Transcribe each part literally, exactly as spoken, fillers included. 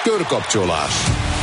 Körkapcsolás.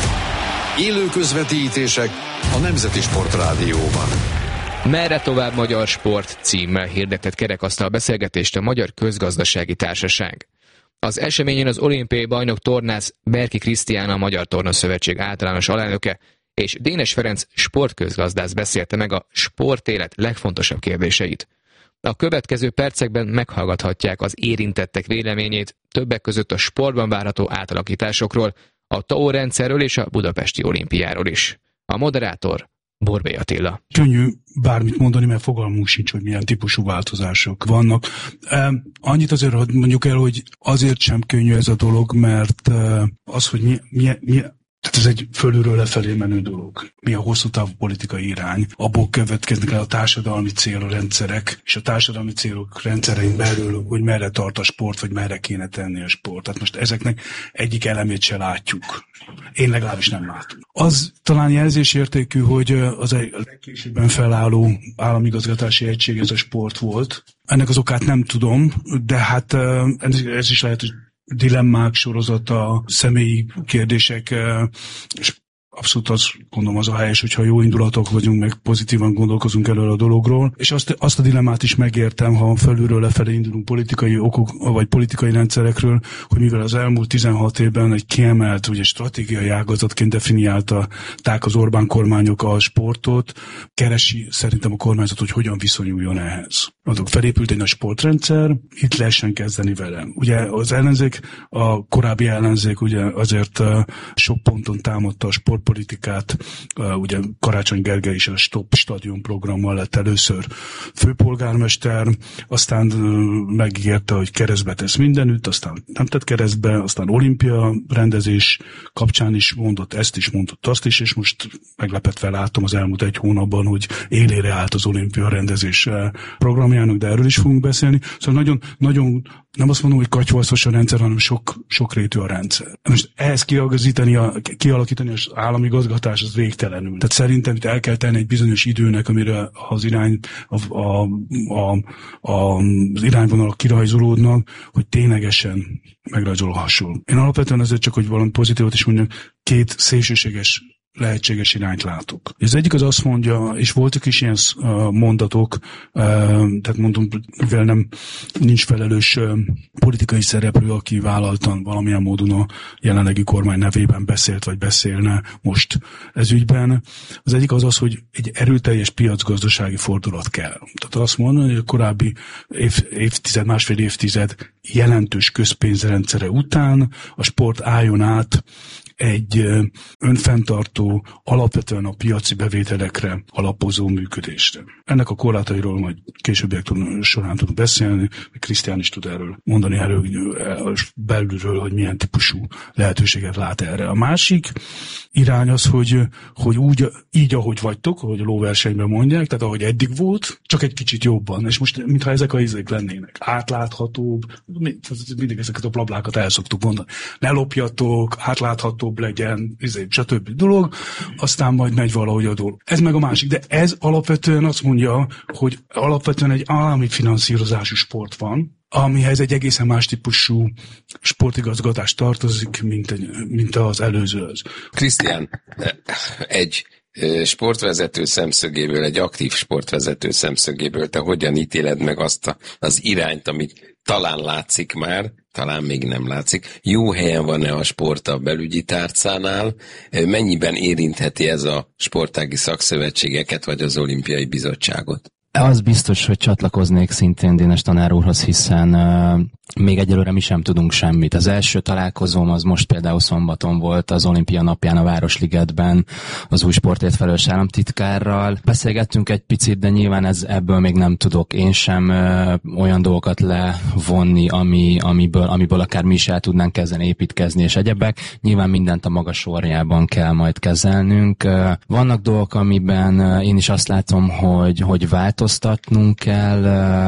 Élő közvetítések a Nemzeti Sportrádióban. Merre tovább magyar sport címmel hirdetett kerekasztal beszélgetést a Magyar Közgazdasági Társaság. Az eseményen az olimpiai bajnok tornász Berki Krisztián, a Magyar Tornaszövetség általános alelnöke, és Dénes Ferenc sportközgazdász beszélte meg a sportélet legfontosabb kérdéseit. A következő percekben meghallgathatják az érintettek véleményét, többek között a sportban várható átalakításokról, a té á o rendszerről és a budapesti olimpiáról is. A moderátor Borbély Attila. Könnyű bármit mondani, mert fogalmunk sincs, hogy milyen típusú változások vannak. Annyit azért hadd mondjuk el, hogy azért sem könnyű ez a dolog, mert az, hogy mi, mi, mi tehát ez egy fölülről lefelé menő dolog. Mi a hosszú távú politikai irány? Abból következnek el a társadalmi célrendszerek, és a társadalmi célok rendszerein belül, hogy merre tart a sport, vagy merre kéne tenni a sport. Tehát most ezeknek egyik elemét se látjuk. Én legalábbis nem látom. Az talán jelzésértékű, hogy az egy legkésőbben felálló államigazgatási egység ez a sport volt. Ennek az okát nem tudom, de hát ez is lehet, hogy dilemmák sorozata, személyi kérdések, és abszolút azt gondolom az a helyes, hogyha jó indulatok vagyunk, meg pozitívan gondolkozunk elől a dologról. És azt, azt a dilemmát is megértem, ha felülről lefelé indulunk politikai okok, vagy politikai rendszerekről, hogy mivel az elmúlt tizenhat évben egy kiemelt, ugye stratégiai ágazatként definiálták az Orbán kormányok a sportot, keresi szerintem a kormányzat, hogy hogyan viszonyuljon ehhez. Azok felépült egy nagy sportrendszer, itt lehessen kezdeni vele. Ugye az ellenzék, a korábbi ellenzék ugye azért sok ponton támadta a sportpolitikát, ugye Karácsony Gergely is a Stop Stadion programmal lett először főpolgármester, aztán megígérte, hogy keresztbe tesz mindenütt, aztán nem tett keresztbe, aztán olimpia rendezés kapcsán is mondott ezt is, mondott azt is, és most meglepetve láttam az elmúlt egy hónapban, hogy élére állt az olimpia rendezés programjának, de erről is fogunk beszélni. Szóval nagyon, nagyon nem azt mondom, hogy katyvaszos a rendszer, hanem sok, sokrétű a rendszer. Most ehhez kialakítani, a, kialakítani az állami gazgatás az végtelenül. Tehát szerintem itt el kell tenni egy bizonyos időnek, amire az irány, a, a, a, a, az irányvonalak kirajzolódnak, hogy ténylegesen megrajzolhasson. Én alapvetően ezért csak, hogy valami pozitívot is mondjak, két szélsőséges lehetséges irányt látok. Az egyik az azt mondja, és voltak is ilyen mondatok, tehát mondom, mivel nem nincs felelős politikai szereplő, aki vállaltan valamilyen módon a jelenlegi kormány nevében beszélt, vagy beszélne most ez ügyben. Az egyik az az, hogy egy erőteljes piacgazdasági fordulat kell. Tehát azt mondani, hogy a korábbi év, évtized, másfél évtized jelentős közpénzrendszere után a sport álljon át egy önfenntartó, alapvetően a piaci bevételekre alapozó működésre. Ennek a korlátairól majd későbbiek során tudunk beszélni, Krisztián is tud erről mondani erről belülről, hogy milyen típusú lehetőséget lát erre. A másik irány az, hogy, hogy úgy, így, ahogy vagytok, ahogy a lóversenyben mondják, tehát ahogy eddig volt, csak egy kicsit jobban. És most mintha ezek a izék lennének. Átláthatóbb, mindig ezeket a blablákat el szoktuk mondani. Ne lopjatok, átlátható legyen, stb. Dolog, aztán majd megy valahogy a dolog. Ez meg a másik, de ez alapvetően azt mondja, hogy alapvetően egy állami finanszírozású sport van, amihez egy egészen más típusú sportigazgatás tartozik, mint, egy, mint az előzőhöz. Krisztián, egy sportvezető szemszögéből, egy aktív sportvezető szemszögéből te hogyan ítéled meg azt a, az irányt, amit talán látszik már, talán még nem látszik. Jó helyen van-e a sport a belügyi tárcánál? Mennyiben érintheti ez a sportági szakszövetségeket, vagy az olimpiai bizottságot? Az biztos, hogy csatlakoznék szintén Dénes tanár úrhoz, hiszen uh, még egyelőre mi sem tudunk semmit. Az első találkozóm az most például szombaton volt az olimpia napján a Városligetben az új sportért felelős államtitkárral. Beszélgettünk egy picit, de nyilván ez, ebből még nem tudok én sem uh, olyan dolgokat levonni, ami, amiből, amiből akár mi is el tudnánk kezdeni építkezni és egyebek. Nyilván mindent a maga sorjában kell majd kezelnünk. Uh, vannak dolgok, amiben uh, én is azt látom, hogy, hogy vált változtatnunk kell,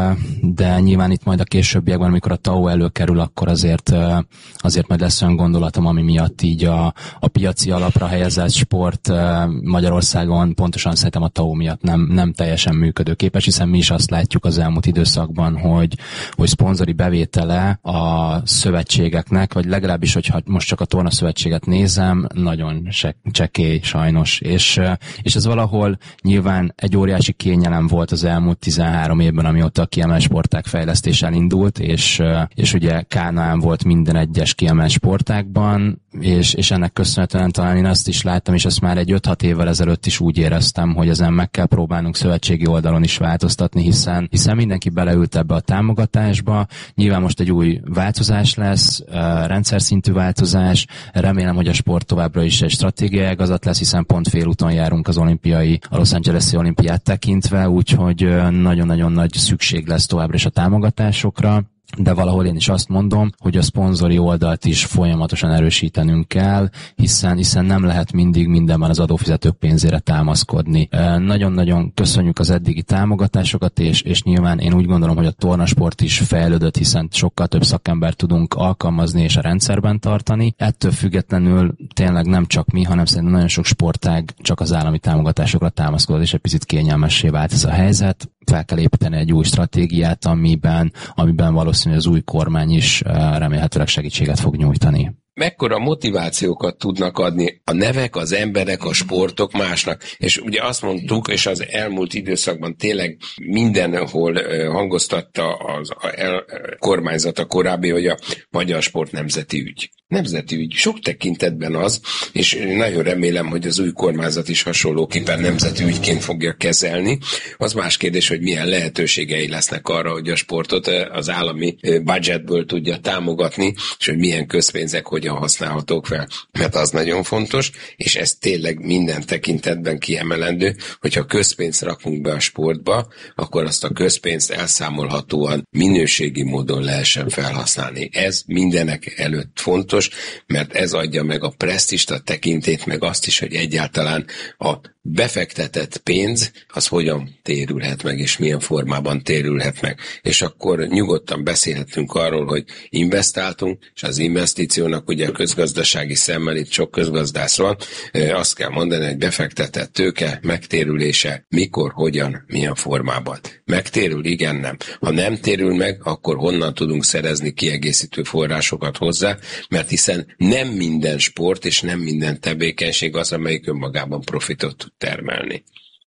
de nyilván itt majd a későbbiekben, amikor a té á o előkerül, akkor azért, azért majd lesz olyan gondolatom, ami miatt így a, a piaci alapra helyezett sport Magyarországon pontosan szerintem a té á o miatt nem, nem teljesen működőképes, hiszen mi is azt látjuk az elmúlt időszakban, hogy, hogy szponzori bevétele a szövetségeknek, vagy legalábbis, hogyha most csak a tornaszövetséget nézem, nagyon csekély sajnos, és, és ez valahol nyilván egy óriási kényelem volt az elmúlt tizenhárom évben, amióta a kiemelt sportág fejlesztés elindult, és, és ugye Kánaán volt minden egyes kiemelt sportágban, és, és ennek köszönhetően talán én azt is láttam, és azt már egy öt-hat évvel ezelőtt is úgy éreztem, hogy ezen meg kell próbálnunk szövetségi oldalon is változtatni, hiszen, hiszen mindenki beleült ebbe a támogatásba. Nyilván most egy új változás lesz, rendszer szintű változás, remélem, hogy a sport továbbra is egy stratégiai ágazat lesz, hiszen pont félúton járunk az olimpiai, a Los Angeles-i olimpiát tekintve, úgyhogy nagyon-nagyon nagy szükség lesz továbbra is a támogatásokra. De valahol én is azt mondom, hogy a szponzori oldalt is folyamatosan erősítenünk kell, hiszen, hiszen nem lehet mindig mindenben az adófizetők pénzére támaszkodni. Nagyon-nagyon köszönjük az eddigi támogatásokat, és, és nyilván én úgy gondolom, hogy a tornasport is fejlődött, hiszen sokkal több szakembert tudunk alkalmazni és a rendszerben tartani. Ettől függetlenül tényleg nem csak mi, hanem szerintem nagyon sok sportág csak az állami támogatásokra támaszkodott, és egy picit kényelmessé vált ez a helyzet. Fel kell építeni egy új stratégiát, amiben, amiben valószínűleg az új kormány is remélhetőleg segítséget fog nyújtani. Mekkora motivációkat tudnak adni a nevek, az emberek, a sportok másnak. És ugye azt mondtuk, és az elmúlt időszakban tényleg mindenhol hangoztatta az a kormányzat a korábbi, hogy a magyar sport nemzeti ügy. Nemzeti ügy. Sok tekintetben az, és nagyon remélem, hogy az új kormányzat is hasonlóképpen nemzeti ügyként fogja kezelni. Az más kérdés, hogy milyen lehetőségei lesznek arra, hogy a sportot az állami budgetből tudja támogatni, és hogy milyen közpénzek hogyan használhatók fel. Mert az nagyon fontos, és ez tényleg minden tekintetben kiemelendő, hogyha közpénzt rakunk be a sportba, akkor azt a közpénzt elszámolhatóan minőségi módon lehessen felhasználni. Ez mindenek előtt fontos, mert ez adja meg a presztist, a tekintét, meg azt is, hogy egyáltalán a befektetett pénz, az hogyan térülhet meg, és milyen formában térülhet meg. És akkor nyugodtan beszélhetünk arról, hogy investáltunk, és az investíciónak ugye a közgazdasági szemmel, itt sok közgazdász van, azt kell mondani, hogy befektetett tőke megtérülése mikor, hogyan, milyen formában. Megtérül, igen, nem. Ha nem térül meg, akkor honnan tudunk szerezni kiegészítő forrásokat hozzá, mert hiszen nem minden sport és nem minden tevékenység az, amelyik önmagában profitot tud termelni.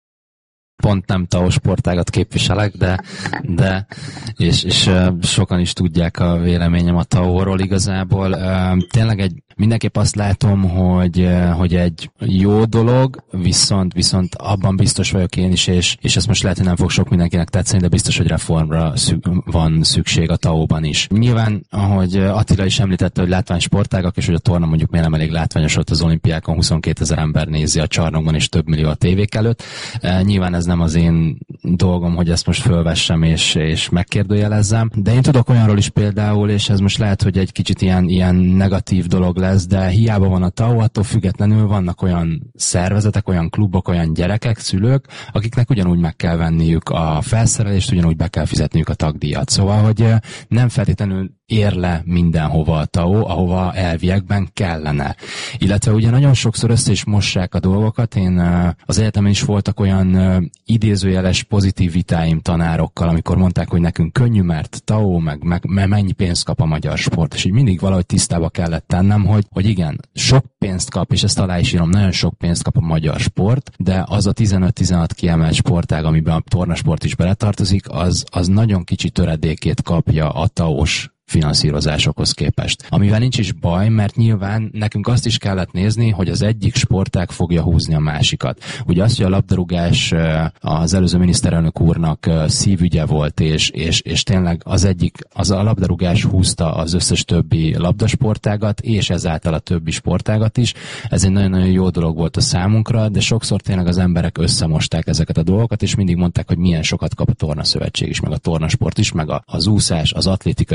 Pont nem té á o sportágat képviselek, de, de és, és sokan is tudják a véleményem a té á o-ról igazából. Tényleg egy, mindenképp azt látom, hogy, hogy egy jó dolog, viszont, viszont abban biztos vagyok én is, és, és ezt most lehet, hogy nem fog sok mindenkinek tetszeni, de biztos, hogy reformra szü- van szükség a té á o-ban is. Nyilván, ahogy Attila is említette, hogy látványsportágak, és hogy a torna mondjuk miért nem elég látványos, ott az olimpiákon huszonkétezer ember nézi a csarnokban, és több millió a tévék előtt. Nyilván ez nem az én dolgom, hogy ezt most fölvessem és, és megkérdőjelezzem, de én tudok olyanról is például, és ez most lehet, hogy egy kicsit ilyen, ilyen negatív dolog lesz, de hiába van a té á o, attól függetlenül vannak olyan szervezetek, olyan klubok, olyan gyerekek, szülők, akiknek ugyanúgy meg kell venniük a felszerelést, ugyanúgy be kell fizetniük a tagdíjat. Szóval, hogy nem feltétlenül ér le mindenhova a té á o, ahova elviekben kellene. Illetve ugye nagyon sokszor össze is mossák a dolgokat. Én az egyetemen is voltak olyan idézőjeles pozitív vitáim tanárokkal, amikor mondták, hogy nekünk könnyű, mert té á o, meg, meg, meg mennyi pénzt kap a magyar sport. És így mindig valahogy tisztába kellett tennem, hogy, hogy igen, sok pénzt kap, és ezt alá is írom, nagyon sok pénzt kap a magyar sport, de az a tizenöt-tizenhat kiemelt sportág, amiben a tornasport is beletartozik, az, az nagyon kicsi töredékét kapja a té á o-s finanszírozásokhoz képest. Amivel nincs is baj, mert nyilván nekünk azt is kellett nézni, hogy az egyik sportág fogja húzni a másikat. Ugye azt, hogy a labdarúgás az előző miniszterelnök úrnak szívügye volt, és, és, és tényleg az egyik, az a labdarúgás húzta az összes többi labdasportágat, és ezáltal a többi sportágat is. Ez egy nagyon-nagyon jó dolog volt a számunkra, de sokszor tényleg az emberek összemosták ezeket a dolgokat, és mindig mondták, hogy milyen sokat kap a tornaszövetség is, meg a tornasport is, meg az úszás, az atlétika, és hogy minden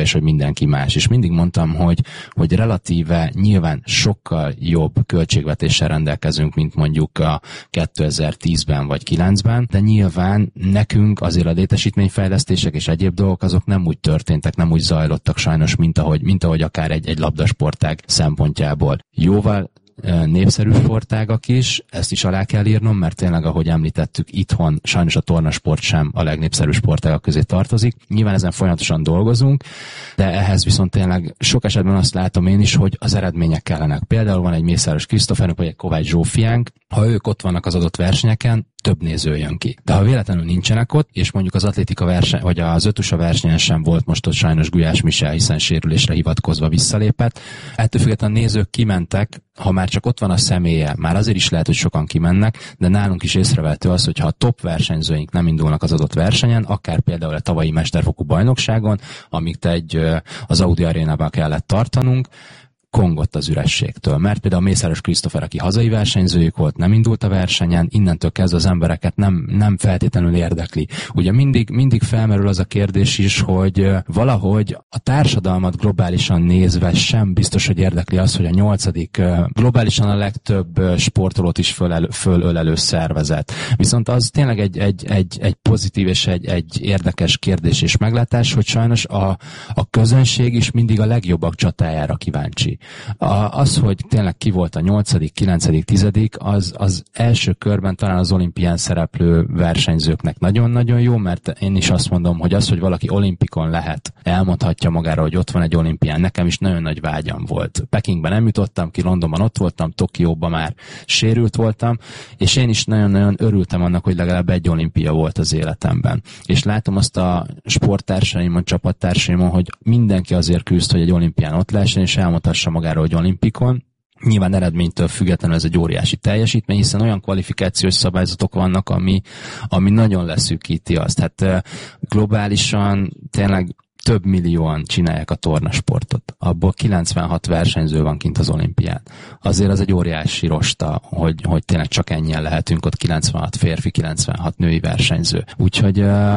mindenki más. És mindig mondtam, hogy, hogy relatíve nyilván sokkal jobb költségvetéssel rendelkezünk, mint mondjuk a kétezer-tízben vagy kilencben, de nyilván nekünk azért a létesítményfejlesztések és egyéb dolgok azok nem úgy történtek, nem úgy zajlottak sajnos, mint ahogy, mint ahogy akár egy, egy labdasportág szempontjából. Jóval népszerű sportágak is, ezt is alá kell írnom, mert tényleg, ahogy említettük, itthon sajnos a tornasport sem a legnépszerűbb sportágak közé tartozik. Nyilván ezen folyamatosan dolgozunk, de ehhez viszont tényleg sok esetben azt látom én is, hogy az eredmények kellenek. Például van egy Mészáros Krisztoferünk, vagy egy Kovács Zsófiánk, ha ők ott vannak az adott versenyeken, több néző jön ki. De ha véletlenül nincsenek ott, és mondjuk az atlétika verseny, vagy az ötusa versenyen sem volt most ott sajnos Gulyás Michel, hiszen sérülésre hivatkozva visszalépett. Ettől függetlenül a nézők kimentek, ha már csak ott van a személye, már azért is lehet, hogy sokan kimennek, de nálunk is észrevehető az, hogy ha a top versenyzőink nem indulnak az adott versenyen, akár például a tavalyi mesterfokú bajnokságon, amit egy az Audi Arénában kellett tartanunk, kongott az ürességtől, mert például Mészáros Krisztofer, aki hazai versenyzőjük volt, nem indult a versenyen, innentől kezdve az embereket nem, nem feltétlenül érdekli. Ugye mindig, mindig felmerül az a kérdés is, hogy valahogy a társadalmat globálisan nézve sem biztos, hogy érdekli az, hogy a nyolcadik globálisan a legtöbb sportolót is fölelő, fölölelő szervezet. Viszont az tényleg egy, egy, egy, egy pozitív és egy, egy érdekes kérdés és meglátás, hogy sajnos a, a közönség is mindig a legjobbak csatájára kíváncsi. Az, hogy tényleg ki volt a nyolcadik, kilencedik, tizedik, az, az első körben talán az olimpián szereplő versenyzőknek nagyon-nagyon jó, mert én is azt mondom, hogy az, hogy valaki olimpikon lehet, elmondhatja magára, hogy ott van egy olimpián. Nekem is nagyon nagy vágyam volt. Pekingben nem jutottam ki, Londonban ott voltam, Tokióban már sérült voltam, és én is nagyon-nagyon örültem annak, hogy legalább egy olimpia volt az életemben. És látom azt a sporttársaimon, csapattársaimon, hogy mindenki azért küzd, hogy egy olimpián ott lehessen, és elmondhassa magára, hogy olimpikon. Nyilván eredménytől függetlenül ez egy óriási teljesítmény, hiszen olyan kvalifikációs szabályzatok vannak, ami, ami nagyon leszűkíti azt. Hát globálisan tényleg több millióan csinálják a tornasportot. Abból kilencvenhat versenyző van kint az olimpián. Azért az egy óriási rosta, hogy, hogy tényleg csak ennyien lehetünk ott, kilencvenhat férfi, kilencvenhat női versenyző. Úgyhogy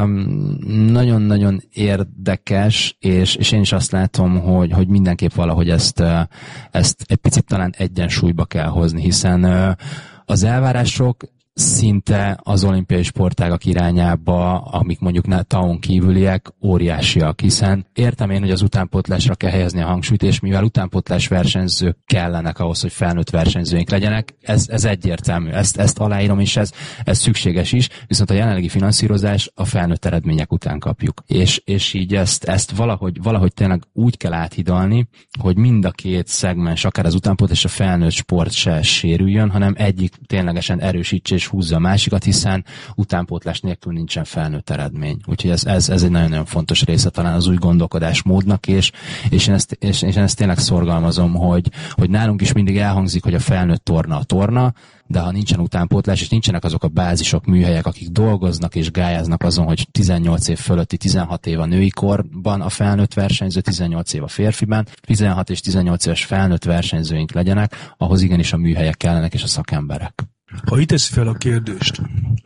nagyon-nagyon érdekes, és, és én is azt látom, hogy, hogy mindenképp valahogy ezt, ezt egy picit talán egyensúlyba kell hozni, hiszen az elvárások szinte az olimpiai sportágak irányába, amik mondjuk tavon kívüliek, óriásiak, hiszen értem én, hogy az utánpótlásra kell helyezni a hangsúlyt, és mivel utánpótlás versenyzők kellenek ahhoz, hogy felnőtt versenyzőink legyenek, ez, ez egyértelmű, ezt, ezt aláírom, és ez, ez szükséges is, viszont a jelenlegi finanszírozás a felnőtt eredmények után kapjuk. És, és így ezt, ezt valahogy, valahogy tényleg úgy kell áthidalni, hogy mind a két szegmens, akár az utánpótlás és a felnőtt sport se sérüljön, hanem egyik ténylegesen erősítse és húzza a másikat, hiszen utánpótlás nélkül nincsen felnőtt eredmény. Úgyhogy ez, ez, ez egy nagyon-nagyon fontos része talán az új gondolkodásmódnak, és, és, én ezt, és, és én ezt tényleg szorgalmazom, hogy, hogy nálunk is mindig elhangzik, hogy a felnőtt torna a torna, de ha nincsen utánpótlás, és nincsenek azok a bázisok, műhelyek, akik dolgoznak és gályáznak azon, hogy tizennyolc év fölötti, tizenhat év a női korban a felnőtt versenyző, tizennyolc év a férfiben, tizenhat és tizennyolc éves felnőtt versenyzőink legyenek, ahhoz igenis a műhelyek kellenek és a szakemberek. Ha itt teszi fel a kérdést,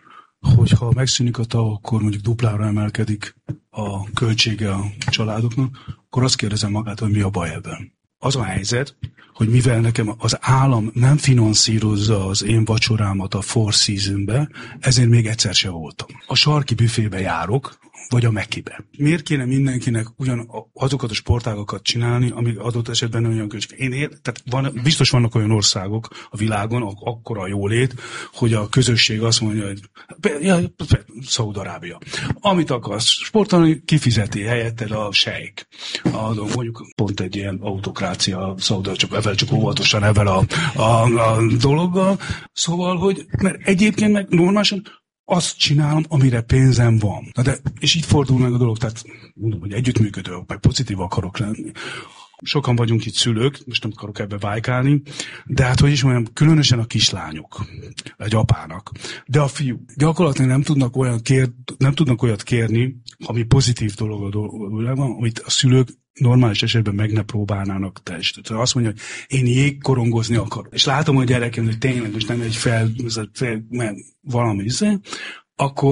hogy ha megszűnik a TAO, akkor mondjuk duplára emelkedik a költsége a családoknak, akkor azt kérdezem magát, hogy mi a baj ebben. Az a helyzet, hogy mivel nekem az állam nem finanszírozza az én vacsorámat a Four Seasonbe, ezért még egyszer se voltam. A sarki büfébe járok, vagy a Mekibe. Miért kéne mindenkinek ugyan azokat a sportágokat csinálni, amik adott esetben olyan költség? Én ér, tehát van, biztos vannak olyan országok a világon, akkora a jólét, hogy a közösség azt mondja, hogy ja, Szaúd-Arábia. Amit akarsz sportolni, kifizeti helyetted a sejk. A, mondjuk pont egy ilyen autokrácia, Szaúd, csak evel csak óvatosan evel a, a, a dologgal. Szóval, hogy mert egyébként meg normálisan azt csinálom, amire pénzem van. Na de, és így fordul meg a dolog, tehát mondom, hogy együttműködő, vagy pozitív akarok lenni. Sokan vagyunk itt szülők, most nem akarok ebbe vájkálni, de hát, hogy is mondjam, különösen a kislányok, egy apának. De a fiú gyakorlatilag nem tudnak, olyan kér, nem tudnak olyat kérni, ami pozitív dolog a dologban, amit a szülők normális esetben meg ne próbálnának teljesíteni. Azt mondja, hogy én jégkorongozni akarok. És látom, hogy gyerekem, hogy tényleg most nem egy fel, fel valami izé, akkor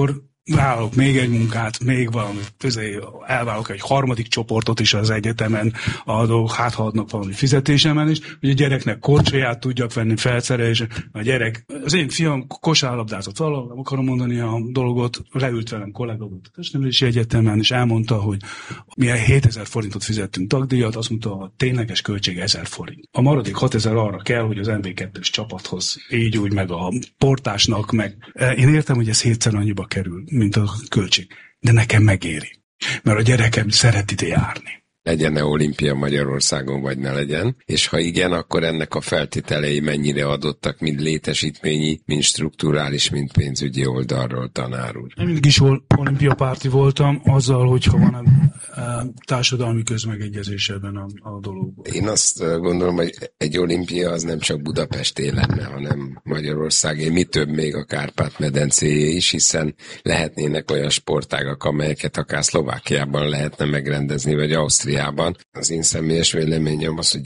vállalok még egy munkát, még valami, elvállalok egy harmadik csoportot is az egyetemen, adok, hát ha adnak valami fizetésemelést, hogy a gyereknek korcsolyát tudjak venni felszerelés, a gyerek, az én fiam kosárlabdázott valahol, nem akarom mondani a dolgot, leült velem kollega volt a Testnevelési Egyetemen, és elmondta, hogy mi hétezer forintot fizettünk tagdíjat, azt mondta, a tényleges költség ezer forint. A maradék hatezer arra kell, hogy az em vé kettős csapathoz, így úgy, meg a portásnak, meg én értem, hogy ez hétszer annyiba kerül, mint a költség, de nekem megéri, mert a gyerekem szeret ide járni. Legyen-e olimpia Magyarországon, vagy ne legyen, és ha igen, akkor ennek a feltételei mennyire adottak, mind létesítményi, mind strukturális, mind pénzügyi oldalról, tanár úr? Én mindig is olimpiapárti voltam, azzal, hogyha van a társadalmi közmegegyezés ebben a, a dologban. Én azt gondolom, hogy egy olimpia az nem csak Budapesté lenne, hanem Magyarországé, mi több még a Kárpát-medencéjé is, hiszen lehetnének olyan sportágak, amelyeket akár Szlovákiában lehetne megrendezni, vagy Ausztriában. Az én személyes véleményem az, hogy